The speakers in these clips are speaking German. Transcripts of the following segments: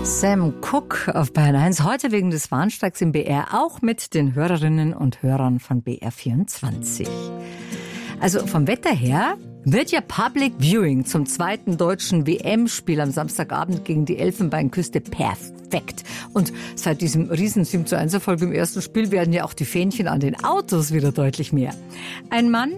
Sam Cooke auf Bayern 1, heute wegen des Warnstreiks im BR, auch mit den Hörerinnen und Hörern von BR24. Also vom Wetter her wird ja Public Viewing zum zweiten deutschen WM-Spiel am Samstagabend gegen die Elfenbeinküste perfekt. Und seit diesem riesen 7:1-Erfolg im ersten Spiel werden ja auch die Fähnchen an den Autos wieder deutlich mehr. Ein Mann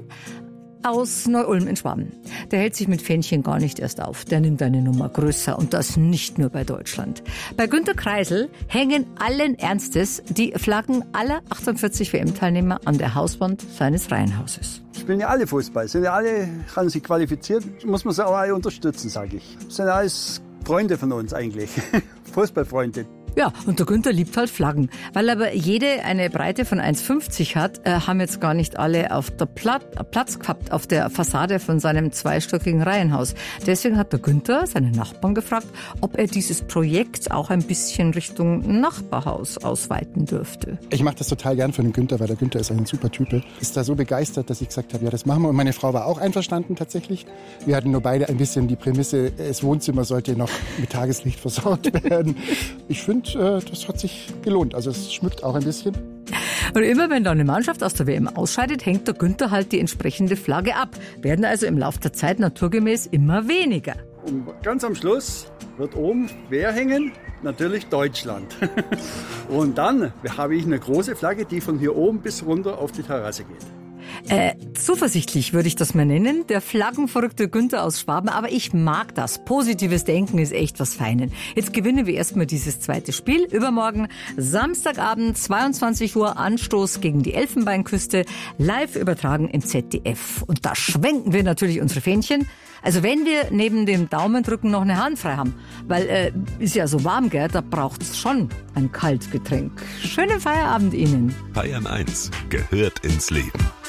aus Neu-Ulm in Schwaben. Der hält sich mit Fähnchen gar nicht erst auf. Der nimmt eine Nummer größer und das nicht nur bei Deutschland. Bei Günter Kreisel hängen allen Ernstes die Flaggen aller 48 WM-Teilnehmer an der Hauswand seines Reihenhauses. Spielen ja alle Fußball, sind ja alle, haben sich qualifiziert, muss man sie auch alle unterstützen, sage ich. Sind ja alles Freunde von uns eigentlich, Fußballfreunde. Ja, und der Günther liebt halt Flaggen. Weil aber jede eine Breite von 1,50 hat, haben jetzt gar nicht alle auf der Platz gehabt auf der Fassade von seinem zweistöckigen Reihenhaus. Deswegen hat der Günther seinen Nachbarn gefragt, ob er dieses Projekt auch ein bisschen Richtung Nachbarhaus ausweiten dürfte. Ich mache das total gern für den Günther, weil der Günther ist ein super Typ. Ist da so begeistert, dass ich gesagt habe, ja, das machen wir. Und meine Frau war auch einverstanden tatsächlich. Wir hatten nur beide ein bisschen die Prämisse, das Wohnzimmer sollte noch mit Tageslicht versorgt werden. Ich finde, das hat sich gelohnt. Also es schmückt auch ein bisschen. Und immer wenn da eine Mannschaft aus der WM ausscheidet, hängt der Günther halt die entsprechende Flagge ab. Werden also im Laufe der Zeit naturgemäß immer weniger. Und ganz am Schluss wird oben wer hängen? Natürlich Deutschland. Und dann habe ich eine große Flagge, die von hier oben bis runter auf die Terrasse geht. Zuversichtlich würde ich das mal nennen, der flaggenverrückte Günther aus Schwaben. Aber ich mag das. Positives Denken ist echt was Feines. Jetzt gewinnen wir erstmal dieses zweite Spiel. Übermorgen, Samstagabend, 22 Uhr, Anstoß gegen die Elfenbeinküste. Live übertragen im ZDF. Und da schwenken wir natürlich unsere Fähnchen. Also wenn wir neben dem Daumendrücken noch eine Hand frei haben. Weil ist ja so warm, gell? Da braucht's schon ein Kaltgetränk. Schönen Feierabend Ihnen. Bayern 1 gehört ins Leben.